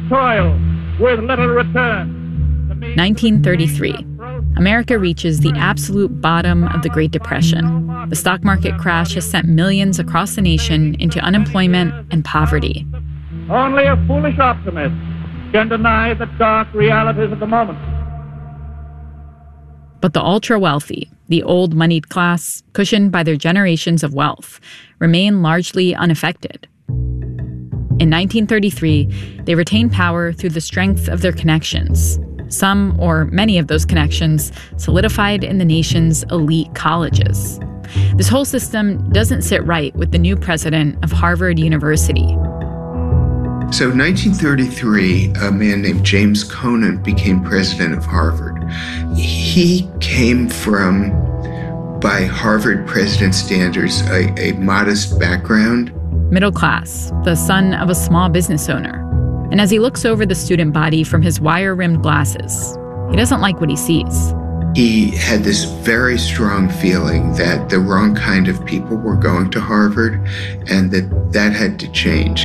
toil with little return. 1933. America reaches the absolute bottom of the Great Depression. The stock market crash has sent millions across the nation into unemployment and poverty. Only a foolish optimist can deny the dark realities of the moment. But the ultra-wealthy, the old moneyed class, cushioned by their generations of wealth, remain largely unaffected. In 1933, they retain power through the strength of their connections. Some or many of those connections solidified in the nation's elite colleges. This whole system doesn't sit right with the new president of Harvard University. So in 1933, a man named James Conant became president of Harvard. He came from, by Harvard president standards, a modest background. Middle class, the son of a small business owner. And as he looks over the student body from his wire-rimmed glasses, he doesn't like what he sees. He had this very strong feeling that the wrong kind of people were going to Harvard and that had to change.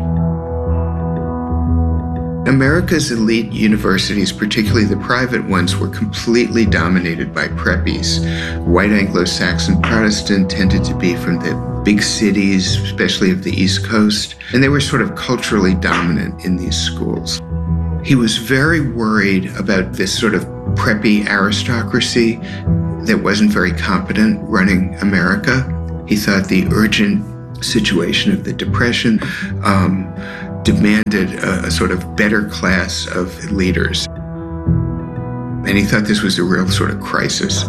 America's elite universities, particularly the private ones, were completely dominated by preppies. White Anglo-Saxon Protestant tended to be from the big cities, especially of the East Coast, and they were sort of culturally dominant in these schools. He was very worried about this sort of preppy aristocracy that wasn't very competent running America. He thought the urgent situation of the Depression demanded a sort of better class of leaders. And he thought this was a real sort of crisis.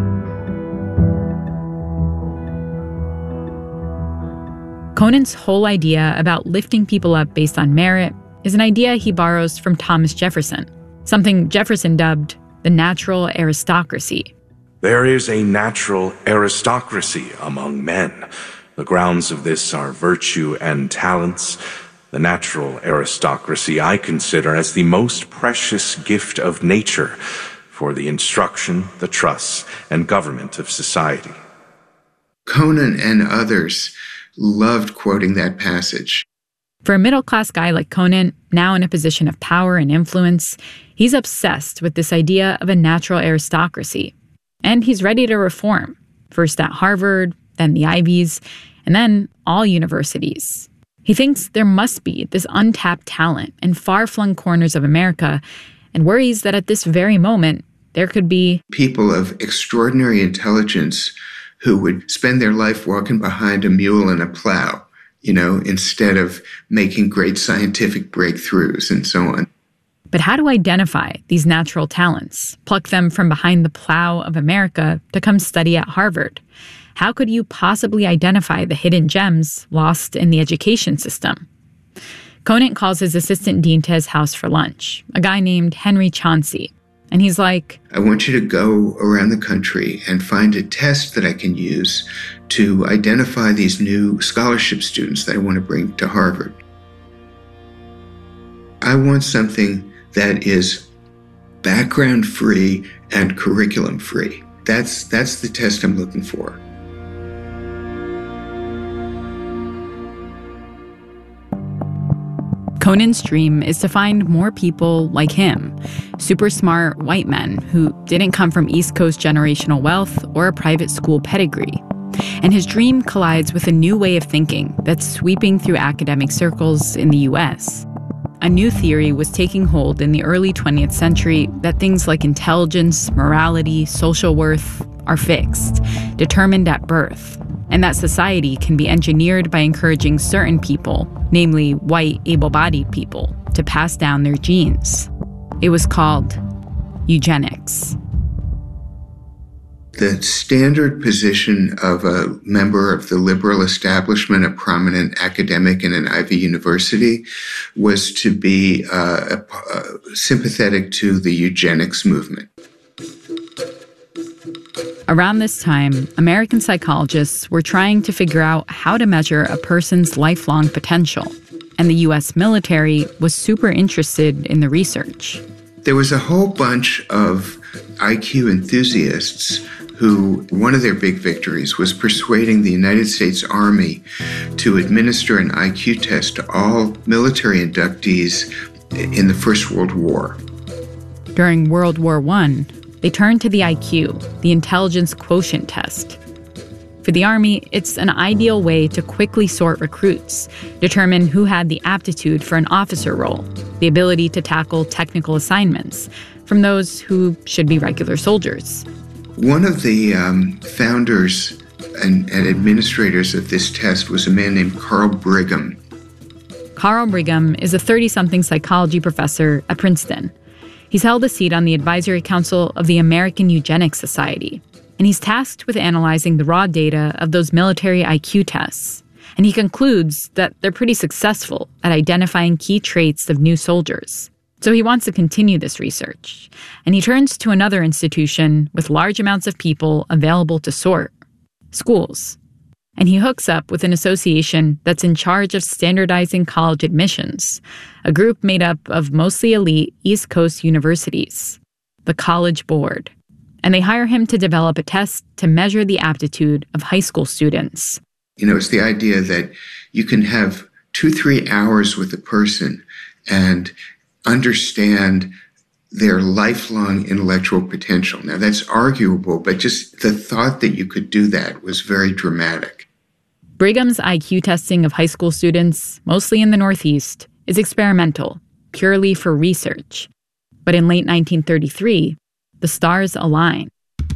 Conant's whole idea about lifting people up based on merit is an idea he borrows from Thomas Jefferson, something Jefferson dubbed the natural aristocracy. There is a natural aristocracy among men. The grounds of this are virtue and talents. The natural aristocracy I consider as the most precious gift of nature for the instruction, the trust, and government of society. Conant and others loved quoting that passage. For a middle-class guy like Conant, now in a position of power and influence, he's obsessed with this idea of a natural aristocracy. And he's ready to reform, first at Harvard, then the Ivies, and then all universities. He thinks there must be this untapped talent in far-flung corners of America and worries that at this very moment, there could be people of extraordinary intelligence who would spend their life walking behind a mule and a plow, instead of making great scientific breakthroughs and so on. But how to identify these natural talents, pluck them from behind the plow of America to come study at Harvard? How could you possibly identify the hidden gems lost in the education system? Conant calls his assistant dean to his house for lunch, a guy named Henry Chauncey. And he's like, I want you to go around the country and find a test that I can use to identify these new scholarship students that I want to bring to Harvard. I want something that is background-free and curriculum-free. That's the test I'm looking for. Conant's dream is to find more people like him, super smart white men who didn't come from East Coast generational wealth or a private school pedigree. And his dream collides with a new way of thinking that's sweeping through academic circles in the U.S. A new theory was taking hold in the early 20th century that things like intelligence, morality, social worth are fixed, determined at birth, and that society can be engineered by encouraging certain people, namely white, able-bodied people, to pass down their genes. It was called eugenics. The standard position of a member of the liberal establishment, a prominent academic in an Ivy University, was to be sympathetic to the eugenics movement. Around this time, American psychologists were trying to figure out how to measure a person's lifelong potential, and the U.S. military was super interested in the research. There was a whole bunch of IQ enthusiasts who, one of their big victories was persuading the United States Army to administer an IQ test to all military inductees in the First World War. During World War I, they turned to the IQ, the Intelligence Quotient Test. For the Army, it's an ideal way to quickly sort recruits, determine who had the aptitude for an officer role, the ability to tackle technical assignments, from those who should be regular soldiers. One of the founders and administrators of this test was a man named Carl Brigham. Carl Brigham is a 30-something psychology professor at Princeton. He's held a seat on the advisory council of the American Eugenics Society, and he's tasked with analyzing the raw data of those military IQ tests. And he concludes that they're pretty successful at identifying key traits of new soldiers. So he wants to continue this research, and he turns to another institution with large amounts of people available to sort: schools. And he hooks up with an association that's in charge of standardizing college admissions, a group made up of mostly elite East Coast universities, the College Board. And they hire him to develop a test to measure the aptitude of high school students. You know, it's the idea that you can have 2-3 hours with a person and understand their lifelong intellectual potential. Now, that's arguable, but just the thought that you could do that was very dramatic. Brigham's IQ testing of high school students, mostly in the Northeast, is experimental, purely for research. But in late 1933, the stars align.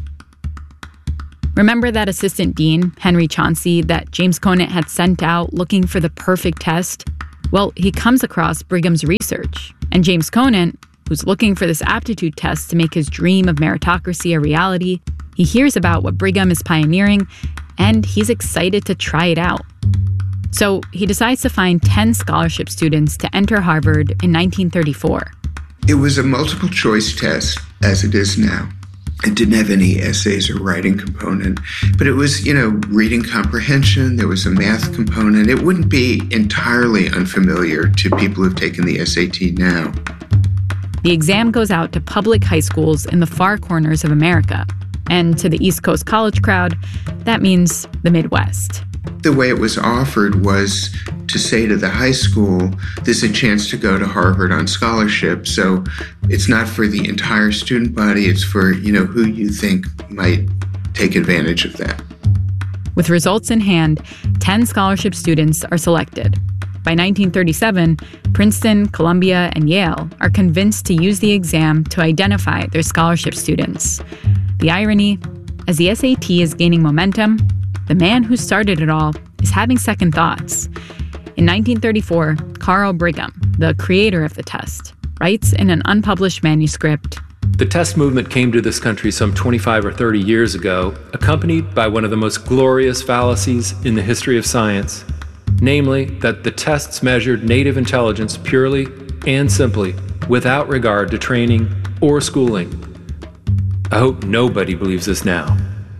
Remember that assistant dean, Henry Chauncey, that James Conant had sent out looking for the perfect test? Well, he comes across Brigham's research, and James Conant, who's looking for this aptitude test to make his dream of meritocracy a reality, he hears about what Brigham is pioneering, and he's excited to try it out. So he decides to find 10 scholarship students to enter Harvard in 1934. It was a multiple choice test, as it is now. It didn't have any essays or writing component, but it was, reading comprehension. There was a math component. It wouldn't be entirely unfamiliar to people who've taken the SAT now. The exam goes out to public high schools in the far corners of America. And to the East Coast college crowd, that means the Midwest. The way it was offered was to say to the high school, there's a chance to go to Harvard on scholarship. So it's not for the entire student body. It's for, who you think might take advantage of that. With results in hand, 10 scholarship students are selected. By 1937, Princeton, Columbia, and Yale are convinced to use the exam to identify their scholarship students. The irony, as the SAT is gaining momentum, the man who started it all is having second thoughts. In 1934, Carl Brigham, the creator of the test, writes in an unpublished manuscript, "The test movement came to this country some 25 or 30 years ago, accompanied by one of the most glorious fallacies in the history of science, namely that the tests measured native intelligence purely and simply, without regard to training or schooling. I hope nobody believes this now."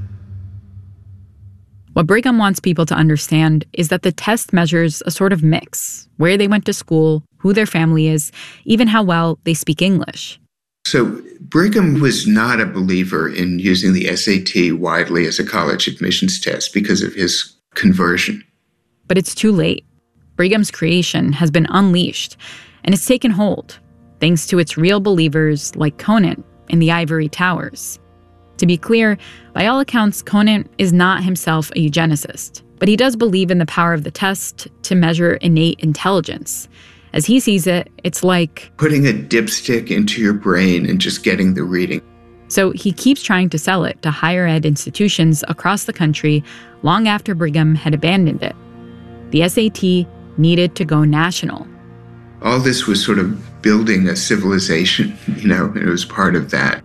What Brigham wants people to understand is that the test measures a sort of mix: where they went to school, who their family is, even how well they speak English. So Brigham was not a believer in using the SAT widely as a college admissions test because of his conversion. But it's too late. Brigham's creation has been unleashed, and it's taken hold, thanks to its real believers like Conant in the ivory towers. To be clear, by all accounts, Conant is not himself a eugenicist, but he does believe in the power of the test to measure innate intelligence. As he sees it, it's like putting a dipstick into your brain and just getting the reading. So he keeps trying to sell it to higher ed institutions across the country long after Brigham had abandoned it. The SAT needed to go national. All this was sort of building a civilization, and it was part of that.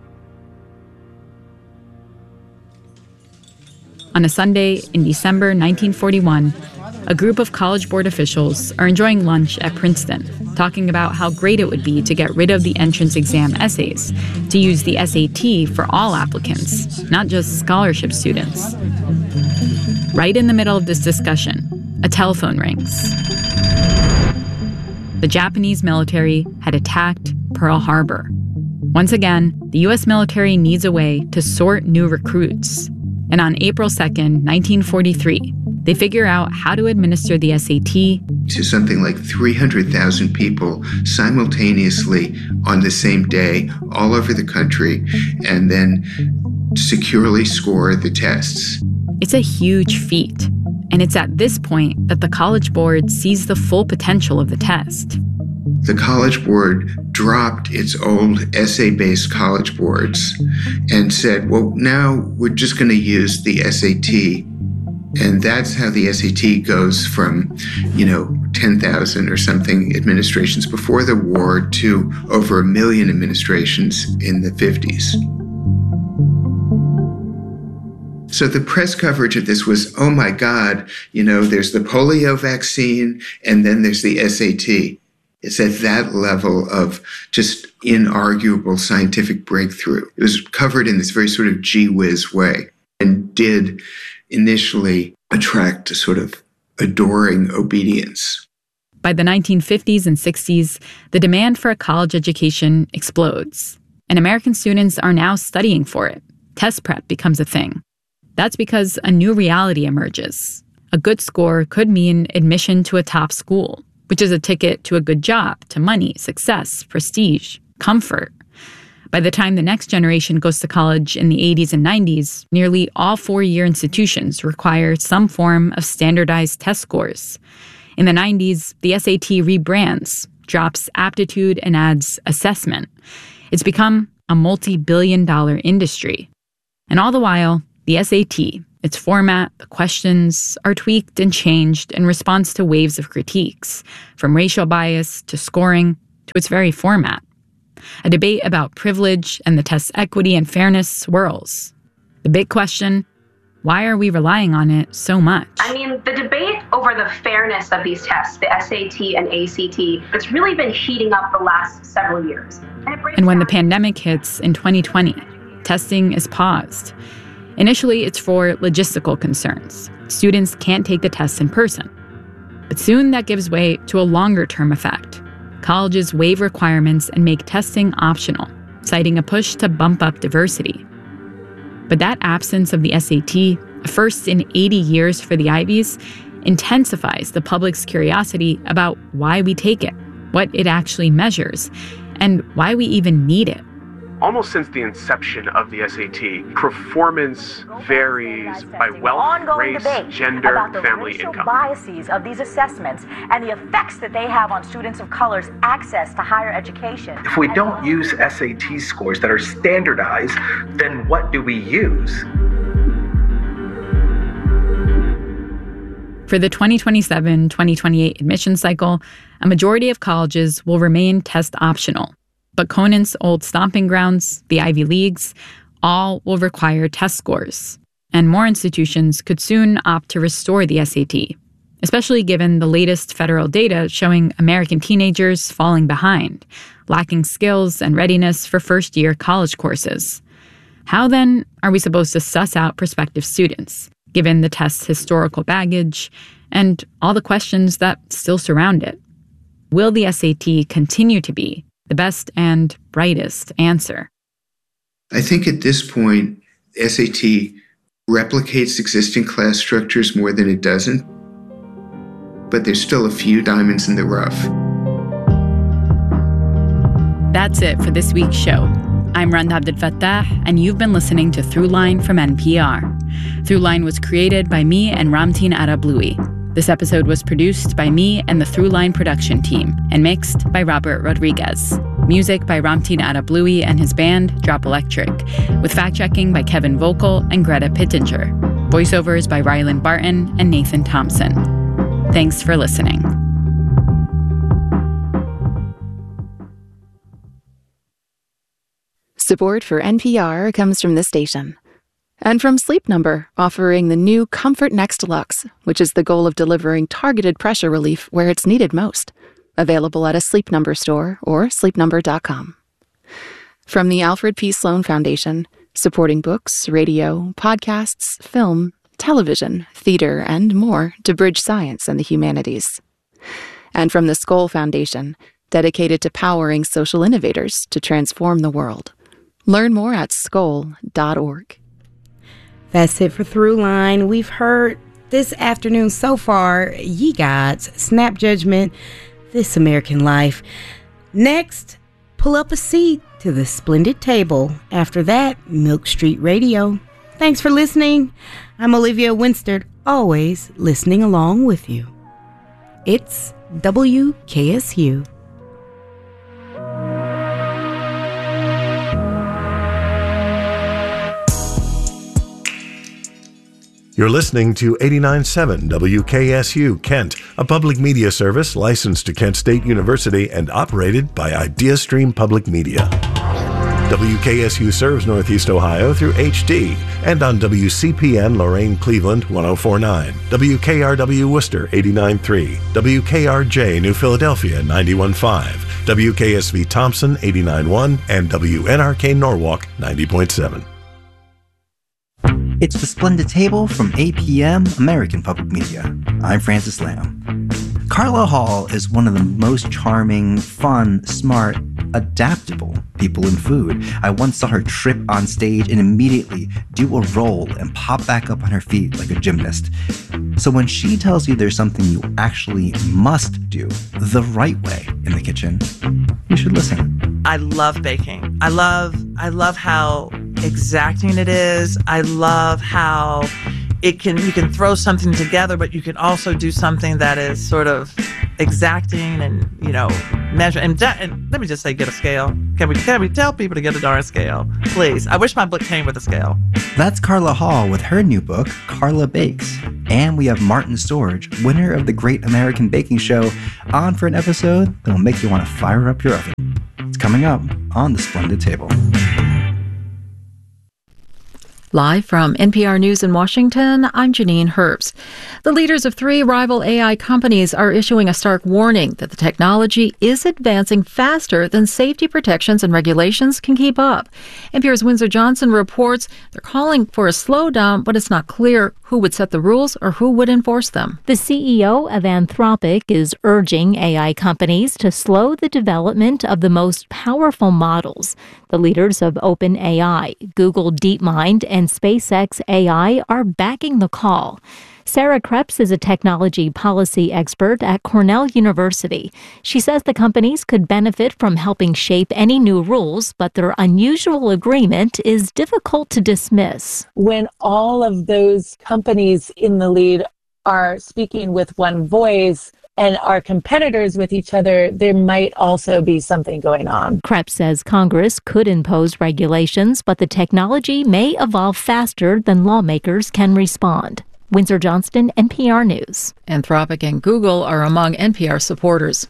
On a Sunday in December 1941, a group of College Board officials are enjoying lunch at Princeton, talking about how great it would be to get rid of the entrance exam essays, to use the SAT for all applicants, not just scholarship students. Right in the middle of this discussion, a telephone rings. The Japanese military had attacked Pearl Harbor. Once again, the U.S. military needs a way to sort new recruits. And on April 2nd, 1943, They figure out how to administer the SAT to something like 300,000 people simultaneously on the same day all over the country, and then securely score the tests. It's a huge feat, and it's at this point that the College Board sees the full potential of the test. The College Board dropped its old essay-based college boards and said, well, now we're just going to use the SAT. And that's how the SAT goes from, 10,000 or something administrations before the war to over 1 million administrations in the 50s. So the press coverage of this was, oh my God, there's the polio vaccine and then there's the SAT. It's at that level of just inarguable scientific breakthrough. It was covered in this very sort of gee whiz way and did initially attract a sort of adoring obedience. By the 1950s and 60s, the demand for a college education explodes, and American students are now studying for it. Test prep becomes a thing. That's because a new reality emerges. A good score could mean admission to a top school, which is a ticket to a good job, to money, success, prestige, comfort. By the time the next generation goes to college in the 80s and 90s, nearly all four-year institutions require some form of standardized test scores. In the 90s, the SAT rebrands, drops aptitude, and adds assessment. It's become a multi-billion-dollar industry. And all the while, the SAT, its format, the questions, are tweaked and changed in response to waves of critiques, from racial bias to scoring to its very format. A debate about privilege and the test's equity and fairness swirls. The big question, why are we relying on it so much? The debate over the fairness of these tests, the SAT and ACT, it's really been heating up the last several years. And when the pandemic hits in 2020, testing is paused. Initially, it's for logistical concerns. Students can't take the tests in person. But soon that gives way to a longer-term effect. Colleges waive requirements and make testing optional, citing a push to bump up diversity. But that absence of the SAT, a first in 80 years for the Ivies, intensifies the public's curiosity about why we take it, what it actually measures, and why we even need it. Almost since the inception of the SAT, performance varies by wealth, race, gender, family, income. Biases of these assessments and the effects that they have on students of color's access to higher education. If we don't use SAT scores that are standardized, then what do we use? For the 2027-2028 admission cycle, a majority of colleges will remain test optional. But Conant's old stomping grounds, the Ivy Leagues, all will require test scores. And more institutions could soon opt to restore the SAT, especially given the latest federal data showing American teenagers falling behind, lacking skills and readiness for first-year college courses. How, then, are we supposed to suss out prospective students, given the test's historical baggage and all the questions that still surround it? Will the SAT continue to be the best and brightest answer? I think at this point, SAT replicates existing class structures more than it doesn't, but there's still a few diamonds in the rough. That's it for this week's show. I'm Randa Abdelfatah, and you've been listening to Throughline from NPR. Throughline was created by me and Ramtin Arablouei. This episode was produced by me and the Throughline production team and mixed by Robert Rodriguez. Music by Ramtin Arablouei and his band, Drop Electric, with fact-checking by Kevin Vogel and Greta Pittenger. Voiceovers by Ryland Barton and Nathan Thompson. Thanks for listening. Support for NPR comes from this station. And from Sleep Number, offering the new Comfort Next Deluxe, which is the goal of delivering targeted pressure relief where it's needed most. Available at a Sleep Number store or sleepnumber.com. From the Alfred P. Sloan Foundation, supporting books, radio, podcasts, film, television, theater, and more to bridge science and the humanities. And from the Skoll Foundation, dedicated to powering social innovators to transform the world. Learn more at skoll.org. That's it for Throughline. We've heard this afternoon so far, Ye Gods, Snap Judgment, This American Life. Next, pull up a seat to the splendid table. After that, Milk Street Radio. Thanks for listening. I'm Olivia Winstead, always listening along with you. It's WKSU. You're listening to 89.7 WKSU Kent, a public media service licensed to Kent State University and operated by IdeaStream Public Media. WKSU serves Northeast Ohio through HD and on WCPN Lorain Cleveland 104.9, WKRW Worcester 89.3, WKRJ New Philadelphia 91.5, WKSV Thompson 89.1, and WNRK Norwalk 90.7. It's The Splendid Table from APM, American Public Media. I'm Francis Lamb. Carla Hall is one of the most charming, fun, smart, adaptable people in food. I once saw her trip on stage and immediately do a roll and pop back up on her feet like a gymnast. So when she tells you there's something you actually must do the right way in the kitchen, you should listen. I love baking. I love how exacting it is. I love how you can throw something together, but you can also do something that is sort of exacting and, measure. And let me just say, get a scale. Can we tell people to get a darn scale? Please. I wish my book came with a scale. That's Carla Hall with her new book, Carla Bakes. And we have Martin Storge, winner of the Great American Baking Show, on for an episode that'll make you want to fire up your oven. It's coming up on The Splendid Table. Live from NPR News in Washington, I'm Janine Herbst. The leaders of 3 rival AI companies are issuing a stark warning that the technology is advancing faster than safety protections and regulations can keep up. NPR's Windsor Johnson reports they're calling for a slowdown, but it's not clear who would set the rules or who would enforce them. The CEO of Anthropic is urging AI companies to slow the development of the most powerful models. The leaders of OpenAI, Google DeepMind, and SpaceX AI are backing the call. Sarah Krebs is a technology policy expert at Cornell University. She says the companies could benefit from helping shape any new rules, but their unusual agreement is difficult to dismiss. When all of those companies in the lead are speaking with one voice and are competitors with each other, there might also be something going on. Krebs says Congress could impose regulations, but the technology may evolve faster than lawmakers can respond. Windsor Johnston, NPR News. Anthropic and Google are among NPR supporters.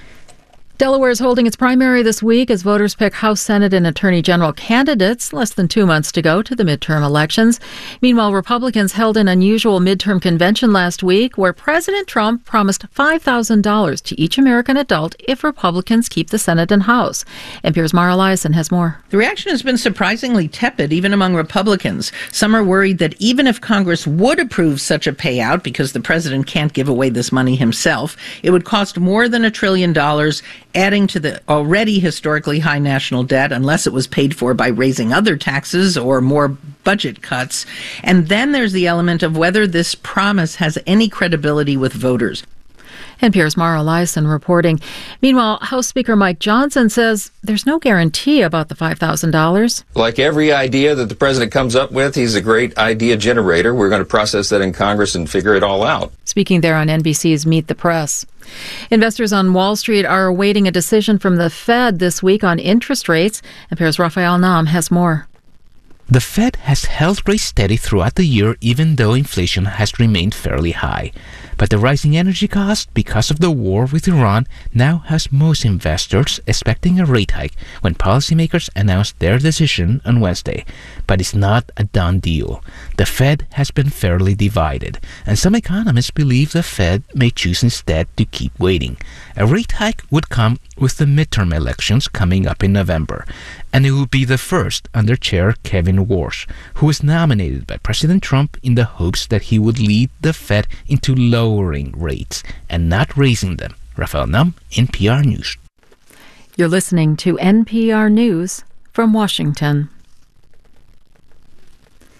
Delaware is holding its primary this week as voters pick House, Senate, and Attorney General candidates less than 2 months to go to the midterm elections. Meanwhile, Republicans held an unusual midterm convention last week where President Trump promised $5,000 to each American adult if Republicans keep the Senate and House. NPR's Mara Eliason has more. The reaction has been surprisingly tepid, even among Republicans. Some are worried that even if Congress would approve such a payout, because the president can't give away this money himself, it would cost more than $1 trillion, adding to the already historically high national debt unless it was paid for by raising other taxes or more budget cuts. And then there's the element of whether this promise has any credibility with voters. NPR's Mara Eliason reporting. Meanwhile, House Speaker Mike Johnson says there's no guarantee about the $5,000. Like every idea that the president comes up with, he's a great idea generator. We're going to process that in Congress and figure it all out. Speaking there on NBC's Meet the Press. Investors on Wall Street are awaiting a decision from the Fed this week on interest rates. NPR's Raphael Nam has more. The Fed has held rates steady throughout the year, even though inflation has remained fairly high. But the rising energy cost because of the war with Iran now has most investors expecting a rate hike when policymakers announce their decision on Wednesday. But it's not a done deal. The Fed has been fairly divided, and some economists believe the Fed may choose instead to keep waiting. A rate hike would come with the midterm elections coming up in November, and it would be the first under Chair Kevin Warsh, who was nominated by President Trump in the hopes that he would lead the Fed into lowering rates and not raising them. Raphael Nam, NPR News. You're listening to NPR News from Washington.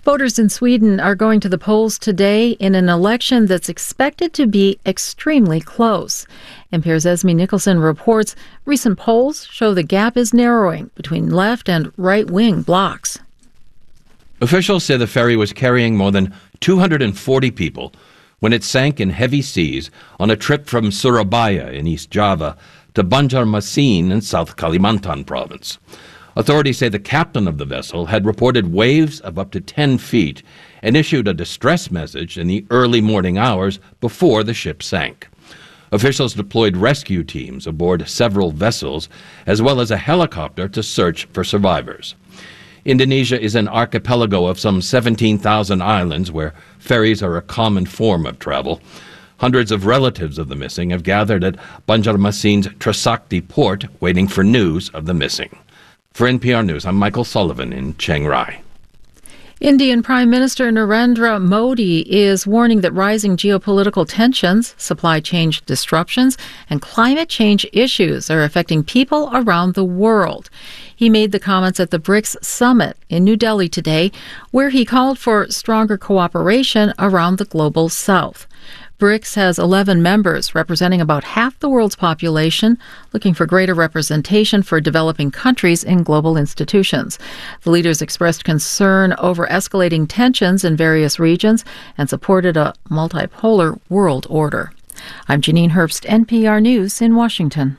Voters in Sweden are going to the polls today in an election that's expected to be extremely close. NPR's Esme Nicholson reports recent polls show the gap is narrowing between left and right-wing blocs. Officials say the ferry was carrying more than 240 people when it sank in heavy seas on a trip from Surabaya in East Java to Banjarmasin in South Kalimantan province. Authorities say the captain of the vessel had reported waves of up to 10 feet and issued a distress message in the early morning hours before the ship sank. Officials deployed rescue teams aboard several vessels, as well as a helicopter to search for survivors. Indonesia is an archipelago of some 17,000 islands where ferries are a common form of travel. Hundreds of relatives of the missing have gathered at Banjarmasin's Trisakti port waiting for news of the missing. For NPR News, I'm Michael Sullivan in Chiang Rai. Indian Prime Minister Narendra Modi is warning that rising geopolitical tensions, supply chain disruptions, and climate change issues are affecting people around the world. He made the comments at the BRICS summit in New Delhi today, where he called for stronger cooperation around the global south. BRICS has 11 members, representing about half the world's population, looking for greater representation for developing countries in global institutions. The leaders expressed concern over escalating tensions in various regions and supported a multipolar world order. I'm Janine Herbst, NPR News in Washington.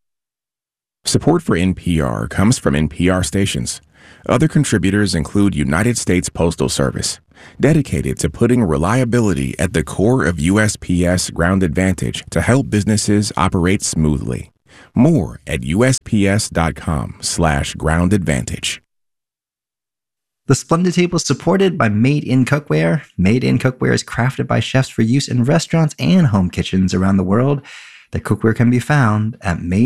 Support for NPR comes from NPR stations. Other contributors include United States Postal Service, dedicated to putting reliability at the core of USPS Ground Advantage to help businesses operate smoothly. More at USPS.com/Ground Advantage. The Splendid Table is supported by Made in Cookware. Made in Cookware is crafted by chefs for use in restaurants and home kitchens around the world. The cookware can be found at